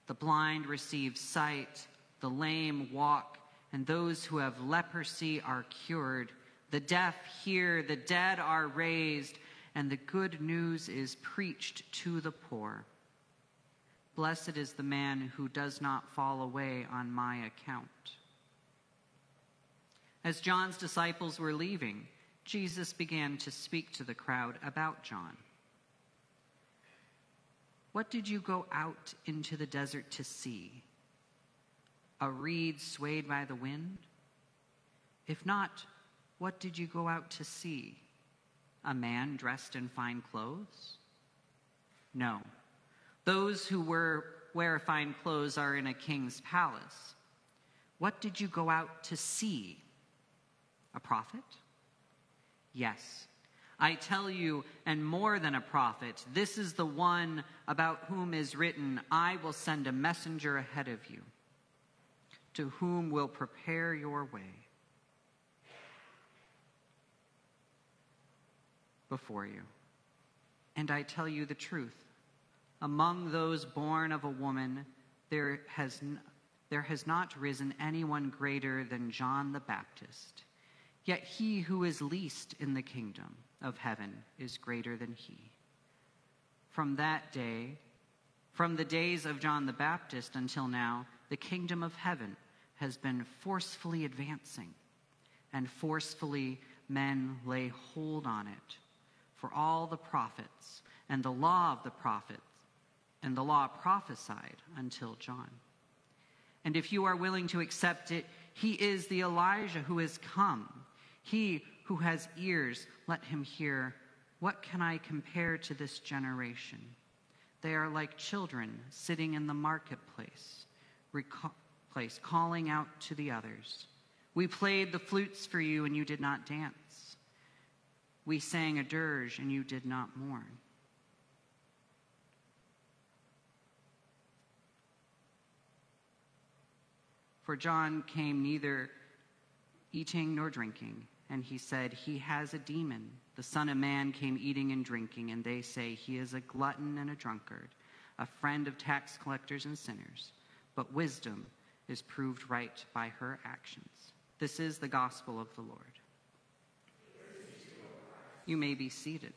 The blind receive sight, the lame walk, and those who have leprosy are cured. The deaf hear, the dead are raised, and the good news is preached to the poor. Blessed is the man who does not fall away on my account." As John's disciples were leaving, Jesus began to speak to the crowd about John. "What did you go out into the desert to see? A reed swayed by the wind? If not, what did you go out to see? A man dressed in fine clothes? No, those who wear fine clothes are in a king's palace. What did you go out to see? A prophet? Yes, I tell you, and more than a prophet, this is the one about whom is written, 'I will send a messenger ahead of you, to whom will prepare your way before you.' And I tell you the truth, among those born of a woman, there has not risen anyone greater than John the Baptist. Yet he who is least in the kingdom of heaven is greater than he. From the days of John the Baptist until now, the kingdom of heaven has been forcefully advancing, and forcefully men lay hold on it. For all the prophets and the law of the prophets and the law prophesied until John. And if you are willing to accept it, he is the Elijah who has come. He who has ears, let him hear. What can I compare to this generation? They are like children sitting in the marketplace, calling out to the others. We played the flutes for you, and you did not dance. We sang a dirge, and you did not mourn." For John came neither eating nor drinking, and he said, "He has a demon. The Son of Man came eating and drinking, and they say he is a glutton and a drunkard, a friend of tax collectors and sinners. But wisdom is proved right by her actions." This is the gospel of the Lord. You may be seated.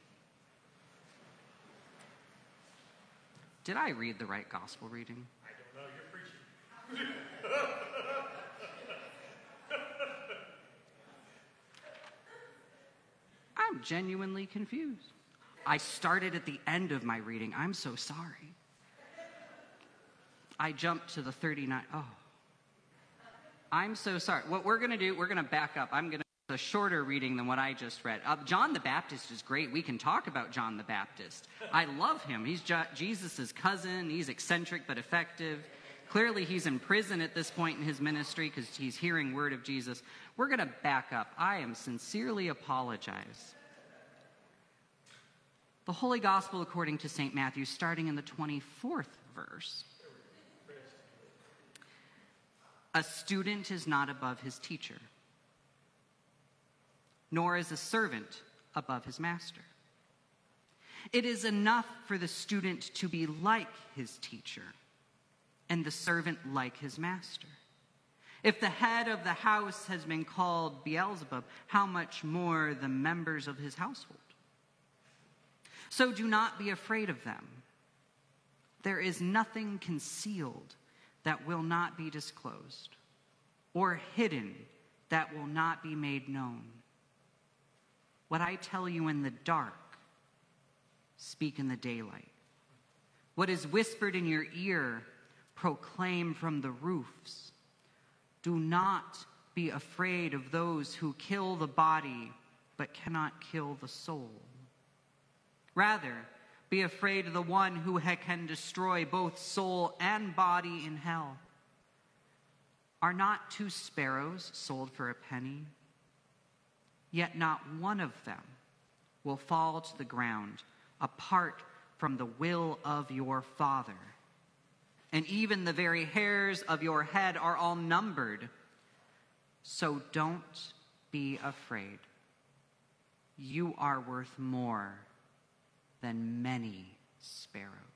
Did I read the right gospel reading? I don't know. You're preaching. I'm genuinely confused. I started at the end of my reading. I'm so sorry. I jumped to the 39. Oh, I'm so sorry. What we're going to do, we're going to back up. I'm going to do a shorter reading than what I just read. John the Baptist is great. We can talk about John the Baptist. I love him. He's Jesus' cousin. He's eccentric but effective. Clearly, he's in prison at this point in his ministry because he's hearing word of Jesus. We're going to back up. I am sincerely apologize. The Holy Gospel according to St. Matthew, starting in the 24th verse. A student is not above his teacher, nor is a servant above his master. It is enough for the student to be like his teacher, and the servant like his master. If the head of the house has been called Beelzebub, how much more the members of his household? So do not be afraid of them. There is nothing concealed that will not be disclosed, or hidden that will not be made known. What I tell you in the dark, speak in the daylight. What is whispered in your ear, proclaim from the roofs. Do not be afraid of those who kill the body, but cannot kill the soul. Rather, be afraid of the one who can destroy both soul and body in hell. Are not 2 sparrows sold for a penny? Yet not one of them will fall to the ground apart from the will of your Father. And even the very hairs of your head are all numbered. So don't be afraid. You are worth more than many sparrows.